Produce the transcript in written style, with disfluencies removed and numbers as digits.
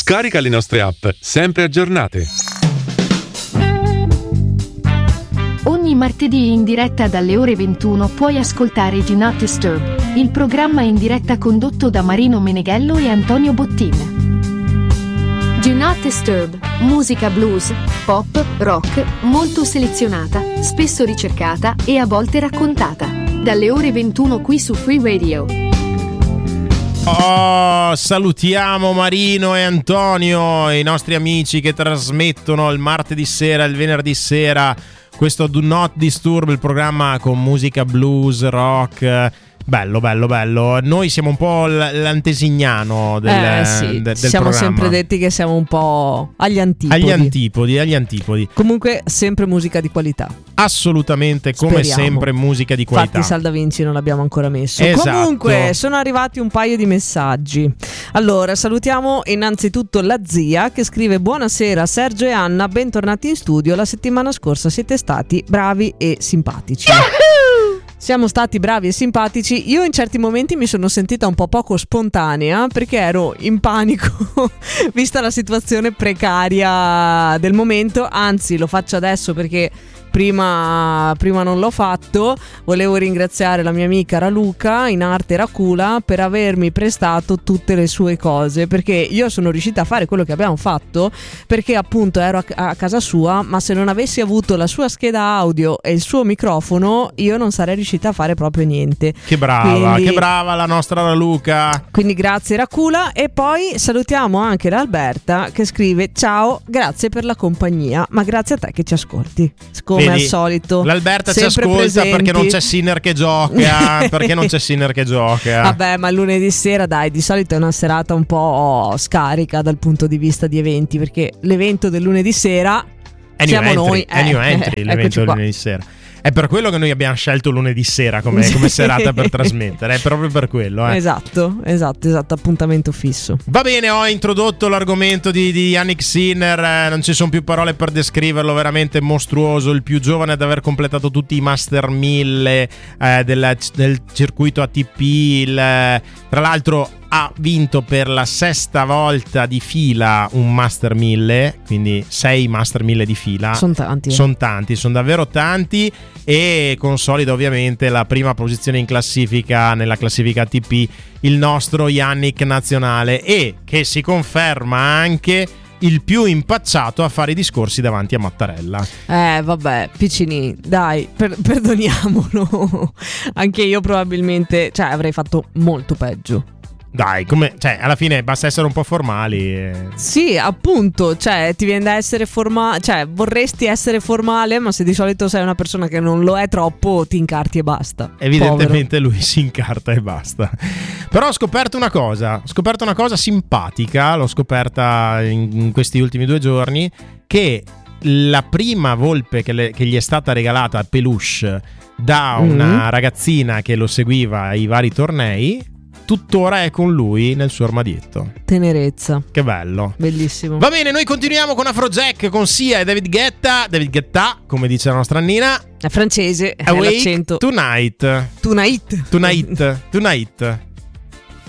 Scarica le nostre app, sempre aggiornate. Ogni martedì in diretta dalle ore 21 puoi ascoltare Do Not Disturb, il programma in diretta condotto da Marino Meneghello e Antonio Bottin. Do Not Disturb, musica blues, pop, rock, molto selezionata, spesso ricercata e a volte raccontata. Dalle ore 21 qui su Free Radio. Oh, salutiamo Marino e Antonio, i nostri amici che trasmettono il martedì sera e il venerdì sera questo Do Not Disturb, il programma con musica blues, rock. Bello. Noi siamo un po' l'antesignano del siamo programma. sempre detti che siamo un po' agli antipodi. Comunque sempre musica di qualità. Assolutamente, come Speriamo. sempre musica di qualità. Infatti Sal Da Vinci non l'abbiamo ancora messo. Esatto. Comunque sono arrivati un paio di messaggi. Allora salutiamo innanzitutto la zia che scrive: buonasera Sergio e Anna, bentornati in studio. La settimana scorsa siete stati bravi e simpatici. Siamo stati bravi e simpatici. Io in certi momenti mi sono sentita un po' poco spontanea perché ero in panico vista la situazione precaria del momento. Anzi, lo faccio adesso perché prima non l'ho fatto. Volevo ringraziare la mia amica Raluca, in arte Racula, per avermi prestato tutte le sue cose, perché io sono riuscita a fare quello che abbiamo fatto perché appunto ero a casa sua, ma se non avessi avuto la sua scheda audio e il suo microfono io non sarei riuscita a fare proprio niente. Che brava la nostra Raluca. Quindi grazie Racula. E poi salutiamo anche l'Alberta che scrive: ciao, grazie per la compagnia, ma grazie a te che ci ascolti. Come al solito l'Alberta ci sempre ascolta presenti. perché non c'è Sinner che gioca. Vabbè, ma lunedì sera dai, di solito è una serata un po' scarica dal punto di vista di eventi, perché l'evento del lunedì sera siamo noi. New Entry, l'evento del lunedì sera. È per quello che noi abbiamo scelto lunedì sera come serata per trasmettere, è proprio per quello. Esatto, appuntamento fisso. Va bene, ho introdotto l'argomento di Yannick Sinner, non ci sono più parole per descriverlo, veramente mostruoso, il più giovane ad aver completato tutti i Master 1000 del circuito ATP, tra l'altro ha vinto per la 6ª volta di fila un Master 1000, quindi 6 Master 1000 di fila. Sono tanti. Sono davvero tanti, e consolida ovviamente la prima posizione in classifica, nella classifica ATP, il nostro Yannick nazionale, e che si conferma anche il più impacciato a fare i discorsi davanti a Mattarella. Vabbè, piccini, dai, perdoniamolo. Anche io probabilmente, avrei fatto molto peggio. Dai, alla fine basta essere un po' formali. Sì, appunto, ti viene da essere formale, vorresti essere formale, ma se di solito sei una persona che non lo è troppo, ti incarti e basta. Evidentemente lui si incarta e basta. Però ho scoperto una cosa simpatica, l'ho scoperta in questi ultimi 2 giorni, che la prima volpe che gli è stata regalata a peluche da una ragazzina che lo seguiva ai vari tornei, tuttora è con lui nel suo armadietto. Tenerezza. Che bello. Bellissimo. Va bene, noi continuiamo con Afrojack, con Sia e David Guetta, come dice la nostra Annina. È francese, è Awake l'accento. Tonight.